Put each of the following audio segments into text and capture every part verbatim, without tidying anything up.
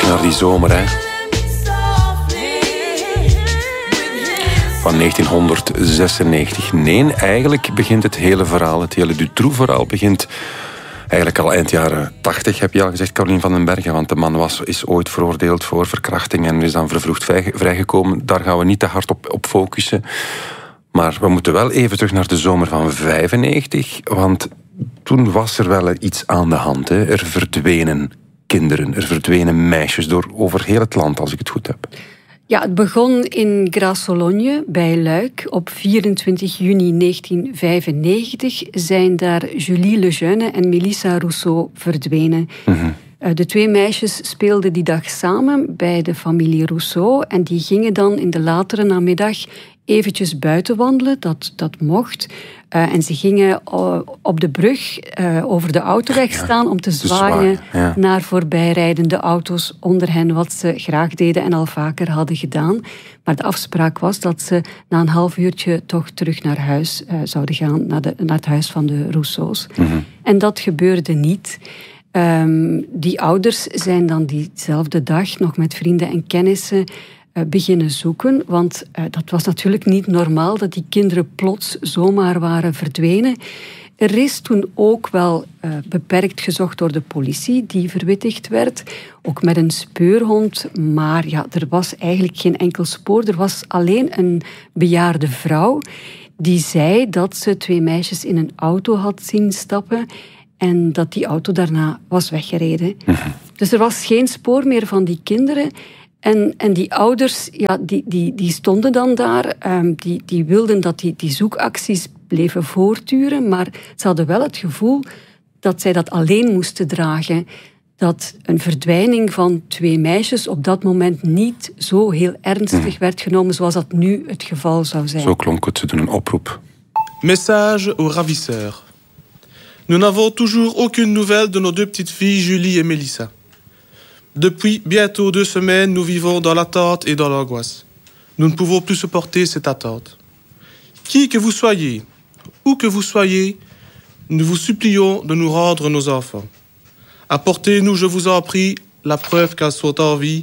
naar die zomer, hè. Van negentienhonderdzesennegentig. Nee, eigenlijk begint het hele verhaal, het hele Dutroux-verhaal begint eigenlijk al eind jaren tachtig, heb je al gezegd, Carolien van den Bergen. Want de man was, is ooit veroordeeld voor verkrachting en is dan vervroegd vrijgekomen. Daar gaan we niet te hard op, op focussen. Maar we moeten wel even terug naar de zomer van vijfennegentig. Want toen was er wel iets aan de hand. Hè. Er verdwenen kinderen, er verdwenen meisjes door over heel het land, als ik het goed heb. Ja, het begon in Grasse-Sologne bij Luik. Op vierentwintig juni negentien vijfennegentig zijn daar Julie Lejeune en Melissa Rousseau verdwenen. Mm-hmm. De twee meisjes speelden die dag samen bij de familie Rousseau en die gingen dan in de latere namiddag eventjes buiten wandelen, dat, dat mocht. Uh, en ze gingen uh, op de brug uh, over de autoweg ja, staan om te zwaaien, te zwaaien ja. naar voorbijrijdende auto's onder hen, wat ze graag deden en al vaker hadden gedaan. Maar de afspraak was dat ze na een half uurtje toch terug naar huis uh, zouden gaan, naar, de, naar het huis van de Rousseaus. Mm-hmm. En dat gebeurde niet. Um, die ouders zijn dan diezelfde dag nog met vrienden en kennissen beginnen zoeken, want uh, dat was natuurlijk niet normaal dat die kinderen plots zomaar waren verdwenen. Er is toen ook wel uh, beperkt gezocht door de politie, die verwittigd werd, ook met een speurhond, maar ja, er was eigenlijk geen enkel spoor. Er was alleen een bejaarde vrouw die zei dat ze twee meisjes in een auto had zien stappen en dat die auto daarna was weggereden. Mm-hmm. Dus er was geen spoor meer van die kinderen. En, en die ouders, ja, die, die, die stonden dan daar. Um, die, die wilden dat die, die zoekacties bleven voortduren. Maar ze hadden wel het gevoel dat zij dat alleen moesten dragen. Dat een verdwijning van twee meisjes op dat moment niet zo heel ernstig mm. werd genomen zoals dat nu het geval zou zijn. Zo klonk het, ze doen een oproep. Message aux ravisseurs. Nous n'avons toujours aucune nouvelle de nos deux petites filles, Julie et Melissa. Depuis bientôt deux semaines, nous vivons dans l'attente et dans l'angoisse. Nous ne pouvons plus supporter cette attente. Qui que vous soyez, où que vous soyez, nous vous supplions de nous rendre nos enfants. Apportez-nous, je vous en prie, la preuve qu'elles sont en vie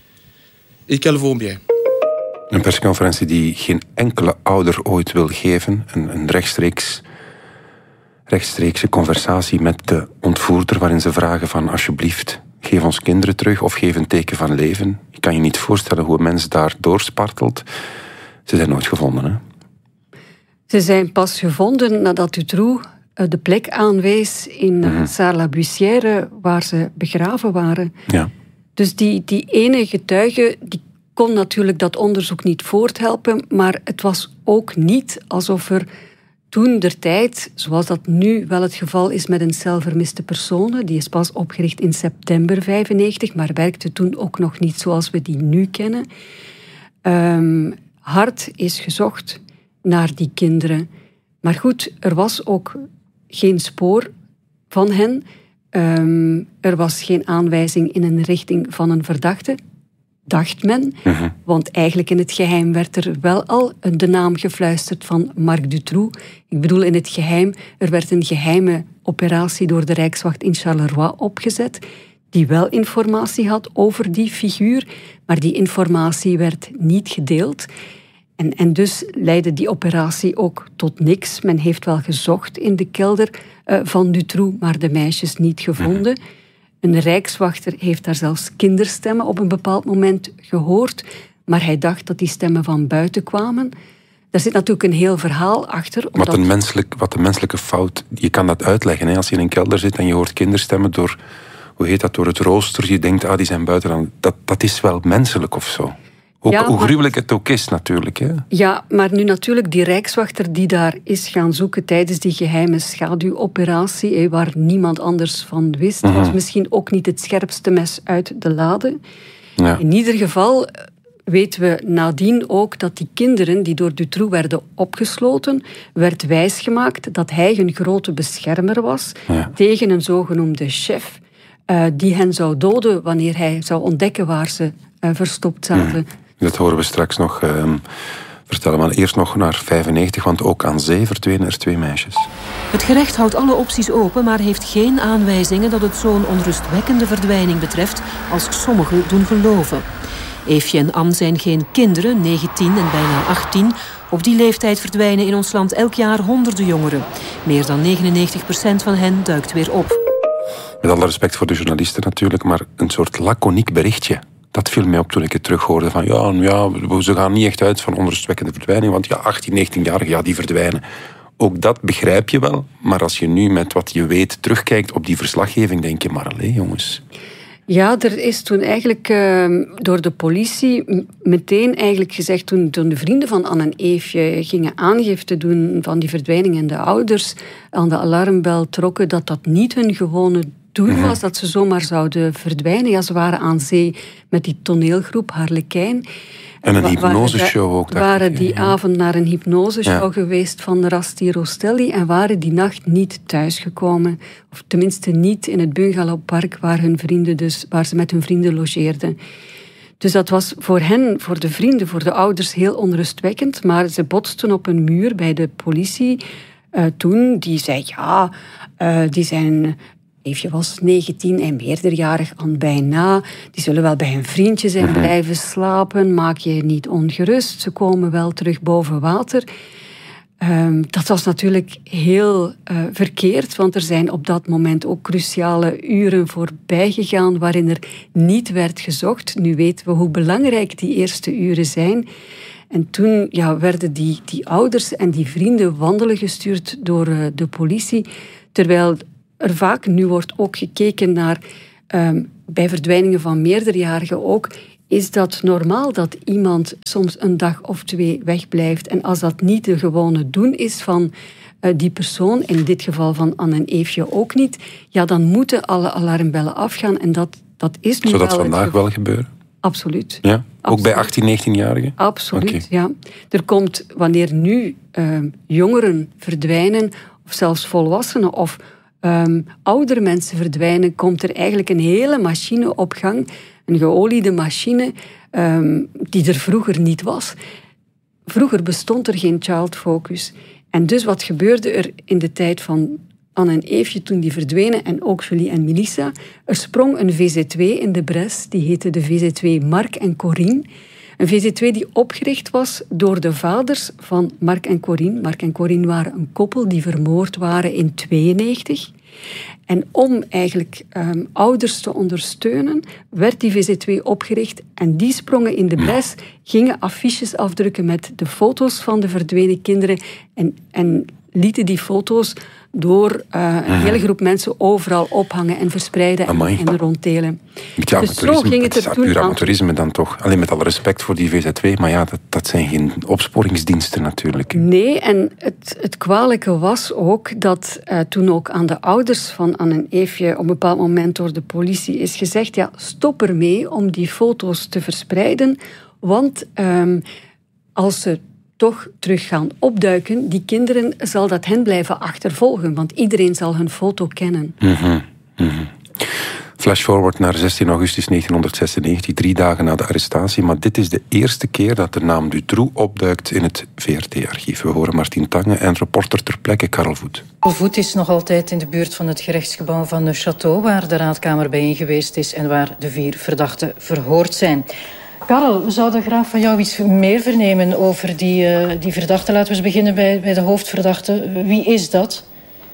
et qu'elles vont bien. Een persconferentie die geen enkele ouder ooit wil geven. Een, een rechtstreeks, rechtstreekse conversatie met de ontvoerder waarin ze vragen van alsjeblieft, geef ons kinderen terug of geef een teken van leven. Je kan je niet voorstellen hoe een mens daar doorspartelt. Ze zijn nooit gevonden, hè? Ze zijn pas gevonden nadat Dutroux de plek aanwees in mm-hmm. Sarlat-la-Bussière, waar ze begraven waren. Ja. Dus die, die ene getuige die kon natuurlijk dat onderzoek niet voorthelpen, maar het was ook niet alsof er toen der tijd, zoals dat nu wel het geval is met een cel vermiste personen, die is pas opgericht in september vijfennegentig, maar werkte toen ook nog niet zoals we die nu kennen. Um, hard is gezocht naar die kinderen. Maar goed, er was ook geen spoor van hen. Um, er was geen aanwijzing in een richting van een verdachte, dacht men. Uh-huh. Want eigenlijk in het geheim werd er wel al de naam gefluisterd van Marc Dutroux. Ik bedoel in het geheim, er werd een geheime operatie door de Rijkswacht in Charleroi opgezet, die wel informatie had over die figuur, maar die informatie werd niet gedeeld. En, en dus leidde die operatie ook tot niks. Men heeft wel gezocht in de kelder uh, van Dutroux, maar de meisjes niet gevonden. Een rijkswachter heeft daar zelfs kinderstemmen op een bepaald moment gehoord, maar hij dacht dat die stemmen van buiten kwamen. Daar zit natuurlijk een heel verhaal achter. Omdat... Wat, een menselijk, wat een menselijke fout, je kan dat uitleggen. Hè? Als je in een kelder zit en je hoort kinderstemmen door, hoe heet dat, door het rooster, je denkt, ah, die zijn buiten. Dat, dat is wel menselijk of zo. Ook, ja, hoe gruwelijk het ook is natuurlijk. Hè? Ja, maar nu natuurlijk die rijkswachter die daar is gaan zoeken tijdens die geheime schaduwoperatie, waar niemand anders van wist, uh-huh. was misschien ook niet het scherpste mes uit de lade. Ja. In ieder geval weten we nadien ook dat die kinderen die door Dutroux werden opgesloten, werd wijsgemaakt dat hij een grote beschermer was ja. tegen een zogenoemde chef, uh, die hen zou doden wanneer hij zou ontdekken waar ze uh, verstopt zaten. Uh-huh. Dat horen we straks nog. Uh, vertellen. Maar eerst nog naar vijfennegentig, want ook aan zee verdwenen er twee meisjes. Het gerecht houdt alle opties open, maar heeft geen aanwijzingen dat het zo'n onrustwekkende verdwijning betreft als sommigen doen geloven. Eefje en Anne zijn geen kinderen, negentien en bijna achttien. Op die leeftijd verdwijnen in ons land elk jaar honderden jongeren. Meer dan negenennegentig procent van hen duikt weer op. Met alle respect voor de journalisten natuurlijk, maar een soort laconiek berichtje. Dat viel mij op toen ik het terughoorde van ja, ja, ze gaan niet echt uit van onrustwekkende verdwijning, want ja, achttien, negentienjarigen, ja, die verdwijnen. Ook dat begrijp je wel, maar als je nu met wat je weet terugkijkt op die verslaggeving, denk je, maar allee, jongens. Ja, er is toen eigenlijk uh, door de politie meteen eigenlijk gezegd, toen, toen de vrienden van Anne en Eefje gingen aangifte doen van die verdwijning en de ouders aan de alarmbel trokken, dat dat niet hun gewone doel was, mm-hmm. dat ze zomaar zouden verdwijnen. Ja, ze waren aan zee met die toneelgroep Harlekijn. En een hypnoseshow ook. Ze waren die ja. avond naar een hypnoseshow ja. geweest van Rasti Rostelli en waren die nacht niet thuisgekomen. Of tenminste niet in het bungalowpark waar, hun vrienden dus, waar ze met hun vrienden logeerden. Dus dat was voor hen, voor de vrienden, voor de ouders heel onrustwekkend. Maar ze botsten op een muur bij de politie uh, toen. Die zei, ja, uh, die zijn... Eefje was negentien en meerderjarig aan bijna. Die zullen wel bij een vriendje zijn blijven slapen. Maak je niet ongerust. Ze komen wel terug boven water. Um, dat was natuurlijk heel uh, verkeerd, want er zijn op dat moment ook cruciale uren voorbij gegaan waarin er niet werd gezocht. Nu weten we hoe belangrijk die eerste uren zijn. En toen ja, werden die, die ouders en die vrienden wandelen gestuurd door uh, de politie, terwijl er vaak, nu wordt ook gekeken naar, um, bij verdwijningen van meerderjarigen ook, is dat normaal dat iemand soms een dag of twee wegblijft. En als dat niet de gewone doen is van uh, die persoon, in dit geval van Anne en Eefje ook niet, ja, dan moeten alle alarmbellen afgaan. En dat, dat is nu Zou dat wel vandaag wel gebeuren? Absoluut. Ja? Ook Absoluut. bij achttien, negentienjarigen? Absoluut, okay. ja. Er komt, wanneer nu uh, jongeren verdwijnen, of zelfs volwassenen, of Um, oudere mensen verdwijnen, komt er eigenlijk een hele machine op gang. Een geoliede machine um, die er vroeger niet was. Vroeger bestond er geen child focus. En dus wat gebeurde er in de tijd van Anne en Eefje toen die verdwenen, en ook Julie en Melissa? Er sprong een V Z twee in de bres, die heette de V Z twee Mark en Corine. Een V Z twee die opgericht was door de vaders van Mark en Corine. Mark en Corine waren een koppel die vermoord waren in tweeënnegentig. En om eigenlijk um, ouders te ondersteunen, werd die V Z twee opgericht. En die sprongen in de bres, gingen affiches afdrukken met de foto's van de verdwenen kinderen. En, en lieten die foto's door uh, een hele groep mensen overal ophangen en verspreiden en, en ronddelen. Ja, dus zo ging het er is toen puur aan. amateurisme dan toch. Alleen met alle respect voor die V Z twee, maar ja, dat, dat zijn geen opsporingsdiensten natuurlijk. Nee, en het, het kwalijke was ook dat uh, toen ook aan de ouders van Anne en Eefje op een bepaald moment door de politie is gezegd, ja, stop ermee om die foto's te verspreiden, want um, als ze toch terug gaan opduiken, die kinderen, zal dat hen blijven achtervolgen, want iedereen zal hun foto kennen. Mm-hmm. Mm-hmm. Flash forward naar zestien augustus negentienhonderdzesennegentig, drie dagen na de arrestatie, maar dit is de eerste keer dat de naam Dutroux opduikt in het V R T-archief. We horen Martien Tange en reporter ter plekke Karel Voet. Karel Voet is nog altijd in de buurt van het gerechtsgebouw van de Château, waar de raadkamer bijeen geweest is en waar de vier verdachten verhoord zijn. Karel, we zouden graag van jou iets meer vernemen over die, uh, die verdachte. Laten we eens beginnen bij, bij de hoofdverdachte. Wie is dat?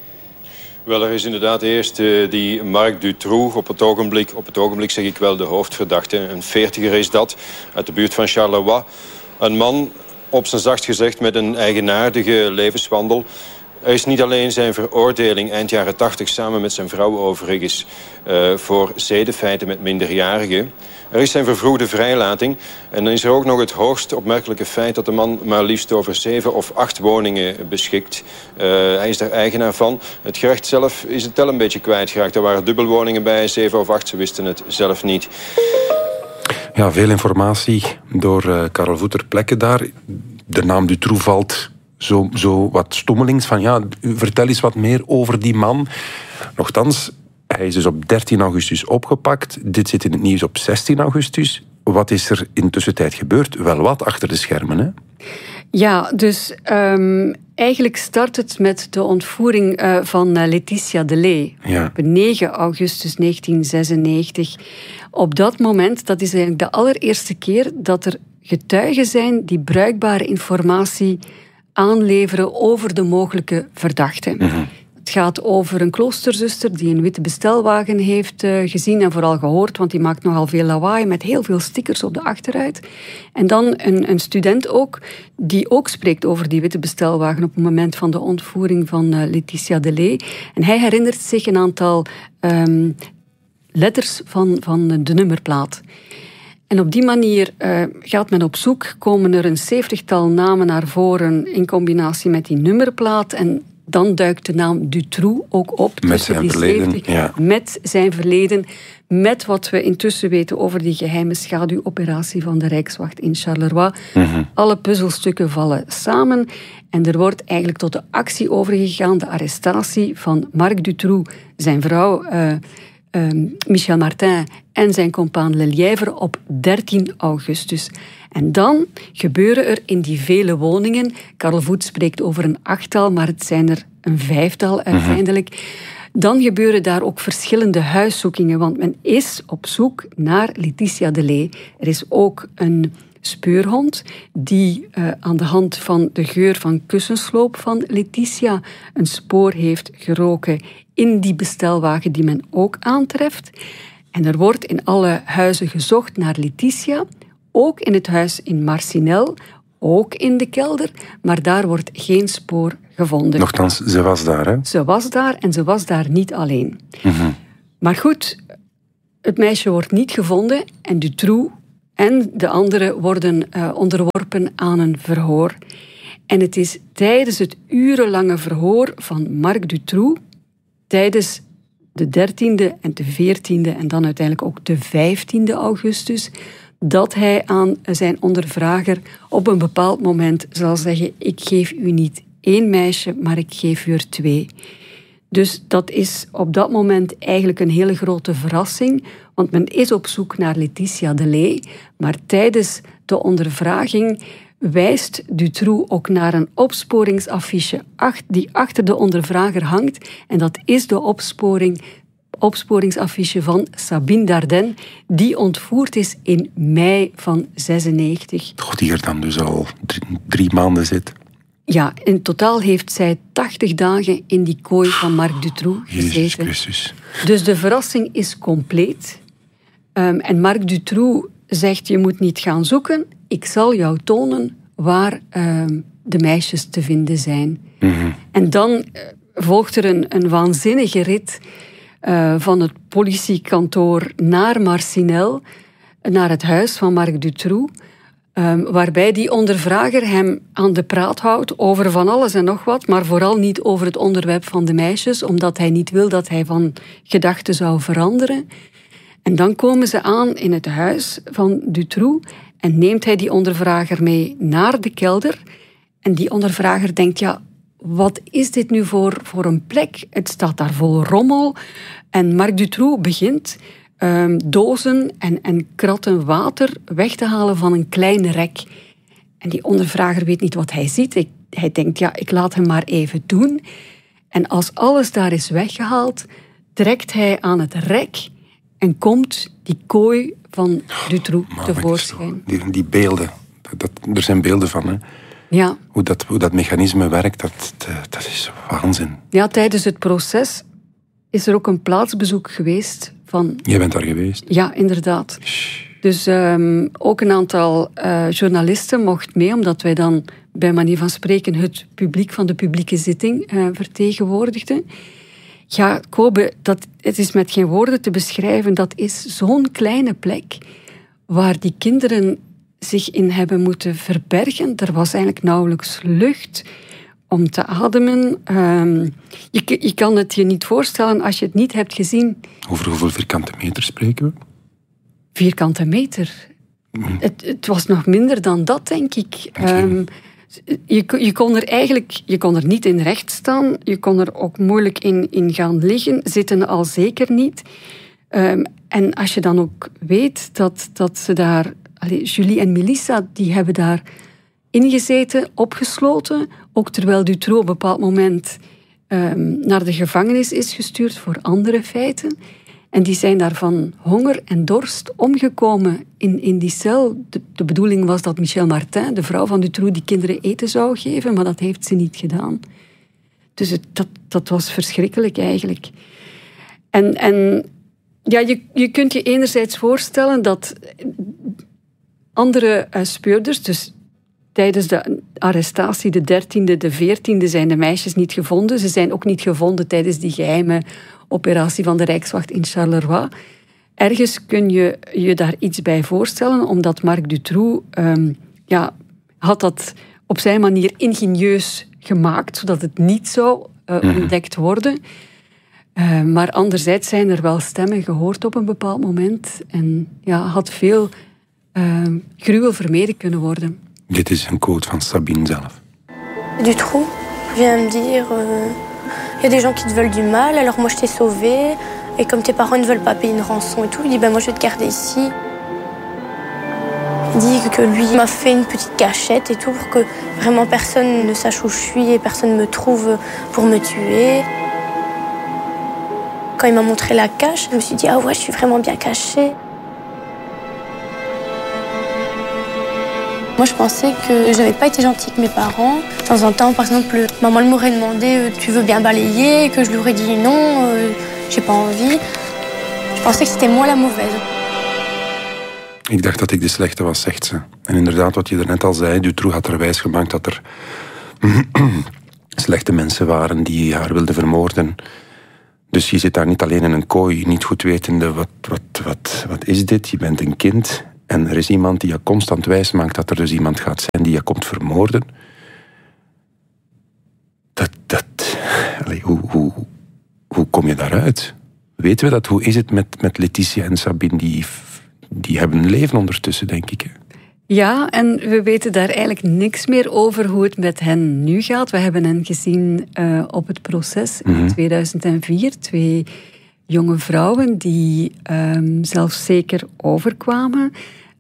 Wel, er is inderdaad eerst uh, die Marc Dutroux. Op het ogenblik, op het ogenblik zeg ik wel de hoofdverdachte. Een veertiger is dat, uit de buurt van Charleroi. Een man, op zijn zachtst gezegd, met een eigenaardige levenswandel. Er is niet alleen zijn veroordeling eind jaren tachtig samen met zijn vrouw overigens uh, voor zedenfeiten met minderjarigen. Er is zijn vervroegde vrijlating. En dan is er ook nog het hoogst opmerkelijke feit dat de man maar liefst over zeven of acht woningen beschikt. Uh, hij is daar eigenaar van. Het gerecht zelf is het tel een beetje kwijtgeraakt. Er waren dubbelwoningen bij, zeven of acht, ze wisten het zelf niet. Ja, veel informatie door uh, Karel Voet ter plekke daar. De naam Dutroux valt zo, zo wat stommelings van, ja, vertel eens wat meer over die man. Nochtans, hij is dus op dertien augustus opgepakt. Dit zit in het nieuws op zestien augustus. Wat is er in de tussentijd gebeurd? Wel wat achter de schermen, hè? Ja, dus um, eigenlijk start het met de ontvoering uh, van uh, Laetitia de Ley. Ja. Op negen augustus negentien zesennegentig. Op dat moment, dat is eigenlijk de allereerste keer dat er getuigen zijn die bruikbare informatie aanleveren over de mogelijke verdachte. Mm-hmm. Het gaat over een kloosterzuster die een witte bestelwagen heeft uh, gezien en vooral gehoord, want die maakt nogal veel lawaai met heel veel stickers op de achteruit. En dan een, een student ook, die ook spreekt over die witte bestelwagen op het moment van de ontvoering van uh, Laetitia de Ley. En hij herinnert zich een aantal um, letters van, van de nummerplaat. En op die manier uh, gaat men op zoek, komen er een zeventigtal namen naar voren in combinatie met die nummerplaat. En dan duikt de naam Dutroux ook op. Met zijn verleden, ja. Met zijn verleden, met wat we intussen weten over die geheime schaduwoperatie van de Rijkswacht in Charleroi. Mm-hmm. Alle puzzelstukken vallen samen en er wordt eigenlijk tot de actie overgegaan, de arrestatie van Marc Dutroux, zijn vrouw uh, uh, Michel Martin en zijn compaan Lelièvre op dertien augustus. En dan gebeuren er in die vele woningen, Karel Voet spreekt over een achttal, maar het zijn er een vijftal uiteindelijk. Mm-hmm. Dan gebeuren daar ook verschillende huiszoekingen, want men is op zoek naar Laetitia de Ley. Er is ook een speurhond die uh, aan de hand van de geur van kussensloop van Laetitia een spoor heeft geroken in die bestelwagen die men ook aantreft. En er wordt in alle huizen gezocht naar Laetitia, ook in het huis in Marcinelle, ook in de kelder, maar daar wordt geen spoor gevonden. Nochtans, ze was daar, hè? Ze was daar en ze was daar niet alleen. Mm-hmm. Maar goed, het meisje wordt niet gevonden en Dutroux en de anderen worden uh, onderworpen aan een verhoor. En het is tijdens het urenlange verhoor van Marc Dutroux, tijdens de dertiende en de veertiende en dan uiteindelijk ook de vijftiende augustus, dat hij aan zijn ondervrager op een bepaald moment zal zeggen: ik geef u niet één meisje, maar ik geef u er twee. Dus dat is op dat moment eigenlijk een hele grote verrassing, want men is op zoek naar Laetitia de Ley, maar tijdens de ondervraging wijst Dutroux ook naar een opsporingsaffiche die achter de ondervrager hangt, en dat is de opsporing opsporingsaffiche van Sabine Dardenne, die ontvoerd is in mei van zesennegentig. God, die er dan dus al drie, drie maanden zit. Ja, in totaal heeft zij tachtig dagen in die kooi van Marc Dutroux gezeten. Jezus Christus. Dus de verrassing is compleet. Um, en Marc Dutroux zegt: je moet niet gaan zoeken, ik zal jou tonen waar um, de meisjes te vinden zijn. Mm-hmm. En dan uh, volgt er een, een waanzinnige rit Uh, van het politiekantoor naar Marcinelle, naar het huis van Marc Dutroux, um, waarbij die ondervrager hem aan de praat houdt over van alles en nog wat, maar vooral niet over het onderwerp van de meisjes, omdat hij niet wil dat hij van gedachten zou veranderen. En dan komen ze aan in het huis van Dutroux en neemt hij die ondervrager mee naar de kelder. En die ondervrager denkt: ja, wat is dit nu voor, voor een plek? Het staat daar vol rommel. En Marc Dutroux begint um, dozen en, en kratten water weg te halen van een klein rek. En die ondervrager weet niet wat hij ziet. Ik, hij denkt: ja, ik laat hem maar even doen. En als alles daar is weggehaald, trekt hij aan het rek en komt die kooi van Dutroux oh, tevoorschijn. Die, die beelden, dat, er zijn beelden van, hè? Ja. Hoe dat, hoe dat mechanisme werkt, dat, dat is waanzin. Ja, tijdens het proces is er ook een plaatsbezoek geweest van... Jij bent daar geweest? Ja, inderdaad. Shh. Dus um, ook een aantal uh, journalisten mocht mee, omdat wij dan bij manier van spreken het publiek van de publieke zitting uh, vertegenwoordigden. Ja, Kobe, dat, het is met geen woorden te beschrijven. Dat is zo'n kleine plek waar die kinderen zich in hebben moeten verbergen. Er was eigenlijk nauwelijks lucht om te ademen. Um, je, je kan het je niet voorstellen als je het niet hebt gezien. Over hoeveel vierkante meter spreken we? Vierkante meter? Mm. Het, het was nog minder dan dat, denk ik. Okay. Um, je, je kon er eigenlijk je kon er niet in recht staan. Je kon er ook moeilijk in, in gaan liggen. Zitten al zeker niet. Um, en als je dan ook weet dat, dat ze daar... Allee, Julie en Melissa, die hebben daar ingezeten, opgesloten. Ook terwijl Dutroux op een bepaald moment um, naar de gevangenis is gestuurd voor andere feiten. En die zijn daar van honger en dorst omgekomen in, in die cel. De, de bedoeling was dat Michel Martin, de vrouw van Dutroux, die kinderen eten zou geven, maar dat heeft ze niet gedaan. Dus het, dat, dat was verschrikkelijk eigenlijk. En, en ja, je, je kunt je enerzijds voorstellen dat andere uh, speurders, dus tijdens de arrestatie, de dertiende, de veertiende, zijn de meisjes niet gevonden. Ze zijn ook niet gevonden tijdens die geheime operatie van de Rijkswacht in Charleroi. Ergens kun je je daar iets bij voorstellen, omdat Marc Dutroux um, ja, had dat op zijn manier ingenieus gemaakt, zodat het niet zou uh, ontdekt worden. Uh, maar anderzijds zijn er wel stemmen gehoord op een bepaald moment. En ja, had veel uh, gruwel vermeden kunnen worden. Dit is een quote van Sabine zelf. Dutroux vient me dire... Euh... Il y a des gens qui te veulent du mal, alors moi je t'ai sauvé. Et comme tes parents ne veulent pas payer une rançon et tout, il dit ben moi je vais te garder ici. Il dit que lui m'a fait une petite cachette et tout pour que vraiment personne ne sache où je suis et personne me trouve pour me tuer. Quand il m'a montré la cache, je me suis dit ah ouais je suis vraiment bien cachée. Moi, je pensais que je n'avais pas été gentille avec mes parents. De temps en temps, par exemple, maman elle m'aurait demandé « Tu veux bien balayer ?» que je lui aurais dit « Non, euh, j'ai pas envie ». Je pensais que c'était moi la mauvaise. Ik dacht dat ik de slechte was, zegt ze. En inderdaad, wat je daarnet al zei, Dutroux had er wijs gemaakt dat er slechte mensen waren die haar wilden vermoorden. Dus je zit daar niet alleen in een kooi, niet goed wetende, wat, wat, wat, wat is dit? Je bent een kind... En er is iemand die je constant wijs maakt dat er dus iemand gaat zijn die je komt vermoorden. Dat, dat... Allee, hoe, hoe, hoe kom je daaruit? Weten we dat? Hoe is het met, met Letitia en Sabine? Die, die hebben een leven ondertussen, denk ik. Ja, en we weten daar eigenlijk niks meer over hoe het met hen nu gaat. We hebben hen gezien uh, op het proces in mm-hmm. tweeduizend vier. Twee jonge vrouwen die um, zelfs zeker overkwamen.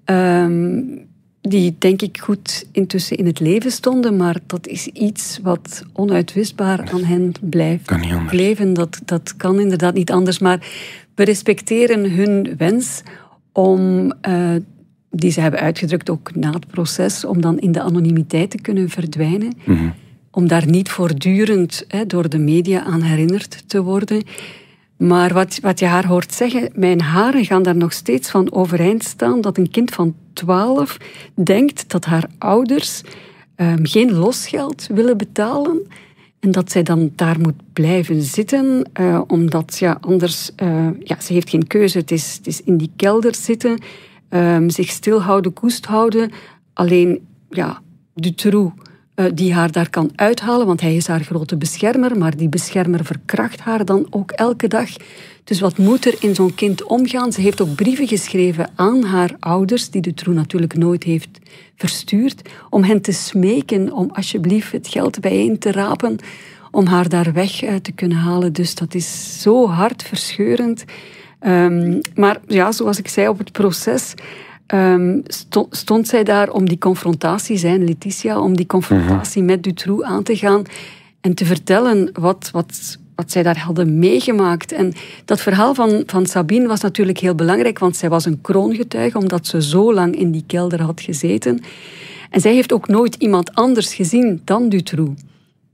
Um, die denk ik goed intussen in het leven stonden, maar dat is iets wat onuitwisbaar aan hen blijft leven. Dat, dat kan inderdaad niet anders, maar we respecteren hun wens om, uh, die ze hebben uitgedrukt ook na het proces, om dan in de anonimiteit te kunnen verdwijnen. Mm-hmm. Om daar niet voortdurend hè, door de media aan herinnerd te worden. Maar wat, wat je haar hoort zeggen, mijn haren gaan daar nog steeds van overeind staan, dat een kind van twaalf denkt dat haar ouders um, geen losgeld willen betalen en dat zij dan daar moet blijven zitten, uh, omdat ja, anders, uh, ja, ze heeft geen keuze. Het is, het is in die kelder zitten, um, zich stilhouden, koest houden. Alleen, ja, Dutroux, uh, die haar daar kan uithalen, want hij is haar grote beschermer, maar die beschermer verkracht haar dan ook elke dag. Dus wat moet er in zo'n kind omgaan? Ze heeft ook brieven geschreven aan haar ouders, die Dutroux natuurlijk nooit heeft verstuurd, om hen te smeken om alsjeblieft het geld bijeen te rapen, om haar daar weg uit te kunnen halen. Dus dat is zo hartverscheurend. Um, maar ja, zoals ik zei op het proces, um, stond, stond zij daar om die confrontatie, zijn Letitia, om die confrontatie met Dutroux aan te gaan en te vertellen wat, wat, wat zij daar hadden meegemaakt. En dat verhaal van, van Sabine was natuurlijk heel belangrijk, want zij was een kroongetuige, omdat ze zo lang in die kelder had gezeten. En zij heeft ook nooit iemand anders gezien dan Dutroux.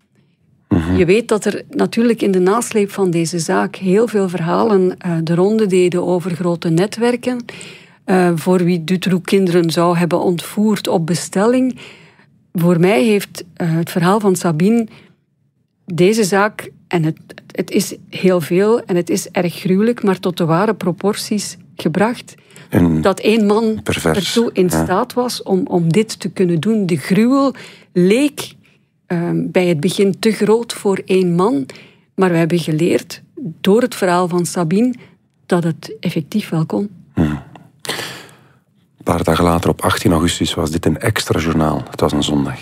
Je weet dat er natuurlijk in de nasleep van deze zaak heel veel verhalen uh, de ronde deden over grote netwerken, uh, voor wie Dutroux kinderen zou hebben ontvoerd op bestelling. Voor mij heeft uh, het verhaal van Sabine deze zaak, en het, het is heel veel en het is erg gruwelijk, maar tot de ware proporties gebracht. En dat één man pervers, ertoe in ja. staat was om, om dit te kunnen doen. De gruwel leek Uh, bij het begin te groot voor één man. Maar we hebben geleerd, door het verhaal van Sabine, dat het effectief wel kon. Hmm. Een paar dagen later, op achttien augustus, was dit een extra journaal. Het was een zondag.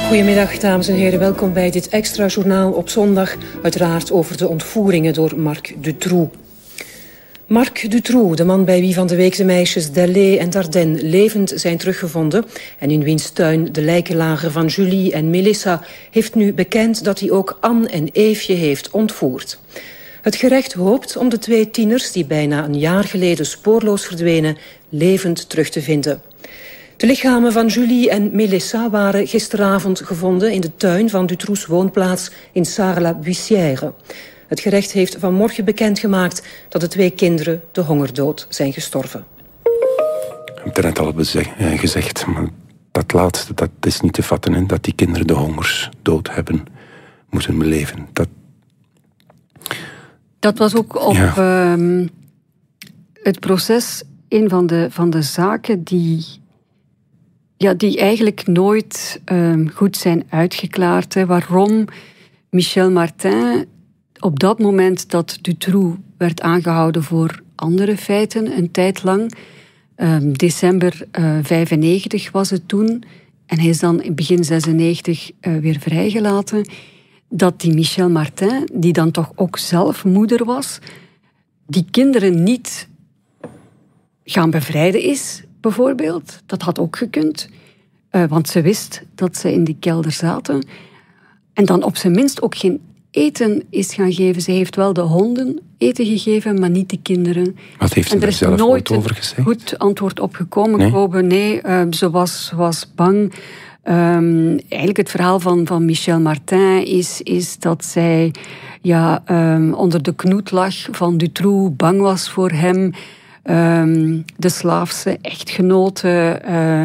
Goedemiddag, dames en heren. Welkom bij dit extra journaal op zondag. Uiteraard over de ontvoeringen door Marc Dutroux. Marc Dutroux, de man bij wie van de week de meisjes Delay en Dardenne levend zijn teruggevonden en in wiens tuin de lijken lagen van Julie en Melissa, heeft nu bekend dat hij ook Anne en Eefje heeft ontvoerd. Het gerecht hoopt om de twee tieners die bijna een jaar geleden spoorloos verdwenen levend terug te vinden. De lichamen van Julie en Melissa waren gisteravond gevonden in de tuin van Dutroux' woonplaats in Sarre-la-Buissière. Het gerecht heeft vanmorgen bekendgemaakt dat de twee kinderen de hongerdood zijn gestorven. Ik heb het net al gezegd, maar dat laatste, dat is niet te vatten, hè, dat die kinderen de hongersdood hebben moeten beleven. Dat, dat was ook op ja. um, het proces een van de, van de zaken die, ja, die eigenlijk nooit um, goed zijn uitgeklaard. Hè. Waarom Michel Martin op dat moment dat Dutroux werd aangehouden voor andere feiten, een tijd lang, um, december uh, vijfennegentig was het toen, en hij is dan in begin zesennegentig uh, weer vrijgelaten, dat die Michel Martin, die dan toch ook zelf moeder was, die kinderen niet gaan bevrijden is, bijvoorbeeld. Dat had ook gekund, uh, want ze wist dat ze in die kelder zaten. En dan op zijn minst ook geen eten is gaan geven. Ze heeft wel de honden eten gegeven, maar niet de kinderen. Wat heeft ze daar zelf nooit over gezegd? Er is nooit een goed antwoord op gekomen. Nee? Kobe, nee, uh, ze was, was bang. Um, eigenlijk het verhaal van, van Michel Martin is, is dat zij ja, um, onder de knoet lag van Dutroux, bang was voor hem. Um, de slaafse echtgenote, uh,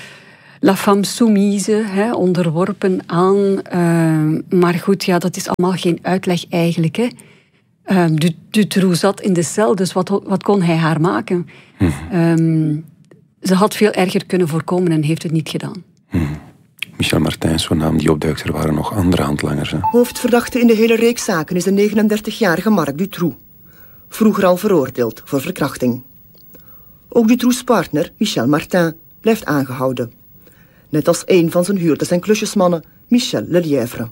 la femme soumise, hè, onderworpen aan. Uh, maar goed, ja, dat is allemaal geen uitleg eigenlijk. Hè. Uh, Dutroux zat in de cel, dus wat, wat kon hij haar maken? Mm-hmm. Um, ze had veel erger kunnen voorkomen en heeft het niet gedaan. Mm-hmm. Michel Martin, zo'n naam die opduikt, er waren nog andere handlangers. Hè. Hoofdverdachte in de hele reeks zaken is de negenendertigjarige Marc Dutroux. Vroeger al veroordeeld voor verkrachting. Ook Dutroux' partner, Michel Martin, blijft aangehouden. Net als een van zijn huurders en klusjesmannen, Michel Lelièvre.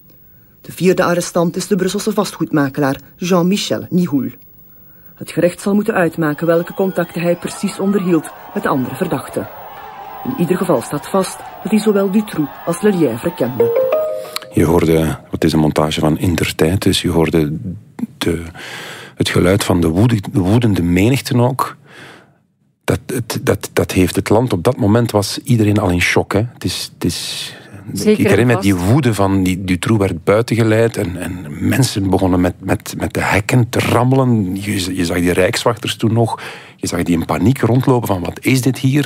De vierde arrestant is de Brusselse vastgoedmakelaar Jean-Michel Nihoul. Het gerecht zal moeten uitmaken welke contacten hij precies onderhield met de andere verdachten. In ieder geval staat vast dat hij zowel Dutroux als Lelièvre kende. Je hoorde, wat is een montage van Intertijd, dus je hoorde de, het geluid van de, woede, de woedende menigte ook. Dat, het, dat, dat heeft het land op dat moment, was iedereen al in shock. Hè. Het is, het is, ik herinner me die woede van die Dutroux werd buitengeleid en, en mensen begonnen met, met, met de hekken te rammelen. Je, je zag die rijkswachters toen nog, je zag die in paniek rondlopen van wat is dit hier?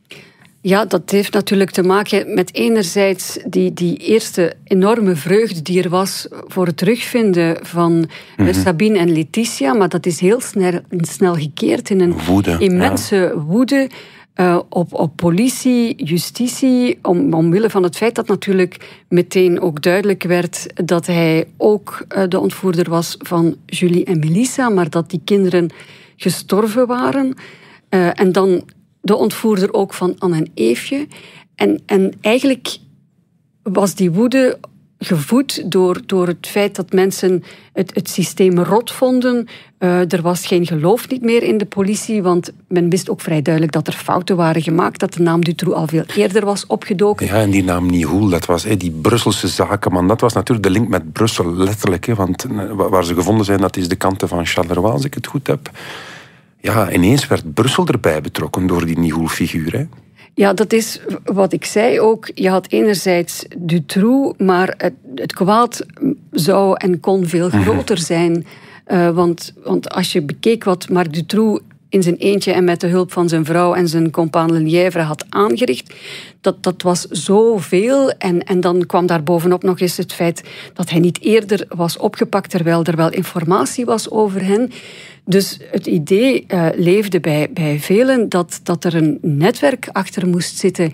Ja, dat heeft natuurlijk te maken met enerzijds die, die eerste enorme vreugde die er was voor het terugvinden van mm-hmm. Sabine en Letitia, maar dat is heel snel, snel gekeerd in een woede, immense ja. woede uh, op, op politie, justitie, om, omwille van het feit dat natuurlijk meteen ook duidelijk werd dat hij ook uh, de ontvoerder was van Julie en Melissa, maar dat die kinderen gestorven waren. Uh, en dan de ontvoerder ook van Anne en Eefje. En, en eigenlijk was die woede gevoed door, door het feit dat mensen het, het systeem rot vonden. Uh, er was geen geloof niet meer in de politie, want men wist ook vrij duidelijk dat er fouten waren gemaakt, dat de naam Dutroux al veel eerder was opgedoken. Ja, en die naam Nihoul, dat was hè, die Brusselse zakenman. Dat was natuurlijk de link met Brussel, letterlijk. Hè, want waar ze gevonden zijn, dat is de kanten van Charleroi, als ik het goed heb. Ja, ineens werd Brussel erbij betrokken door die Nihoul-figuur, hè? Ja, dat is wat ik zei ook. Je had enerzijds Dutroux, maar het, het kwaad zou en kon veel groter zijn. Uh, want, want als je bekeek wat Marc Dutroux in zijn eentje en met de hulp van zijn vrouw en zijn compaan Lelièvre had aangericht, dat, dat was zoveel. En, en dan kwam daar bovenop nog eens het feit dat hij niet eerder was opgepakt, terwijl er wel informatie was over hen. Dus het idee uh, leefde bij, bij velen dat, dat er een netwerk achter moest zitten.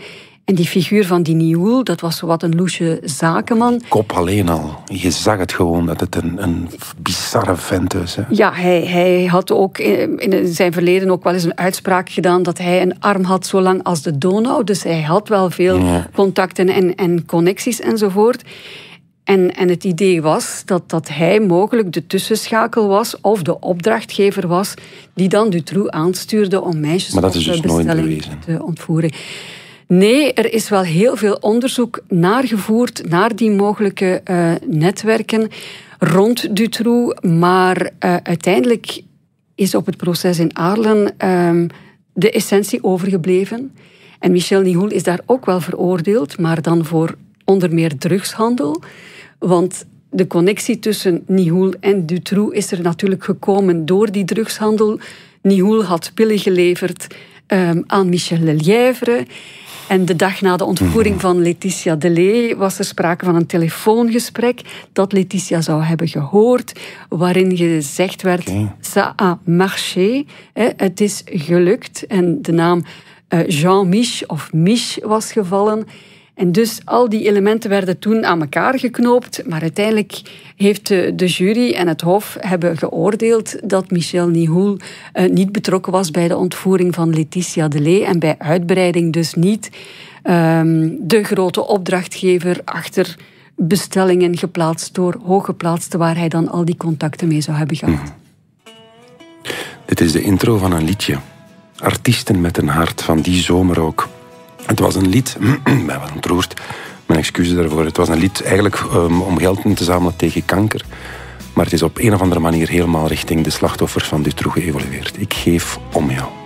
En die figuur van die Nihoul, dat was wat een loesje zakenman. Kop alleen al. Je zag het gewoon, dat het een, een bizarre vent is. Hè? Ja, hij, hij had ook in zijn verleden ook wel eens een uitspraak gedaan dat hij een arm had zo lang als de Donau. Dus hij had wel veel ja. contacten en, en connecties enzovoort. En, en het idee was dat, dat hij mogelijk de tussenschakel was of de opdrachtgever was die dan Dutroux aanstuurde om meisjes maar dat is dus nooit bewezen. te ontvoeren. Nee, er is wel heel veel onderzoek naar gevoerd, naar die mogelijke uh, netwerken rond Dutroux. Maar uh, uiteindelijk is op het proces in Aarlen uh, de essentie overgebleven. En Michel Nihoul is daar ook wel veroordeeld, maar dan voor onder meer drugshandel. Want de connectie tussen Nihoul en Dutroux is er natuurlijk gekomen door die drugshandel. Nihoul had pillen geleverd um, aan Michel Lelièvre. En de dag na de ontvoering van Laetitia Delay was er sprake van een telefoongesprek dat Laetitia zou hebben gehoord, waarin gezegd werd, okay. Ça a marché, het is gelukt. En de naam Jean Mich of Mich was gevallen. En dus al die elementen werden toen aan elkaar geknoopt, maar uiteindelijk heeft de, de jury en het hof hebben geoordeeld dat Michel Nihoul uh, niet betrokken was bij de ontvoering van Laetitia Delay en bij uitbreiding dus niet um, de grote opdrachtgever achter bestellingen geplaatst door hooggeplaatsten waar hij dan al die contacten mee zou hebben gehad. Mm. Dit is de intro van een liedje. Artiesten met een hart, van die zomer ook. Het was een lied, ik ben wat ontroerd, mijn excuses daarvoor. Het was een lied eigenlijk um, om geld in te zamelen tegen kanker. Maar het is op een of andere manier helemaal richting de slachtoffers van Dutroux geëvolueerd. Ik geef om jou.